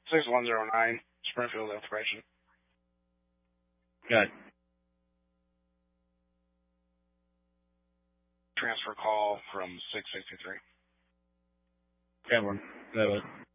6109, Springfield information. Good. Transfer call from 663. Okay, we're good.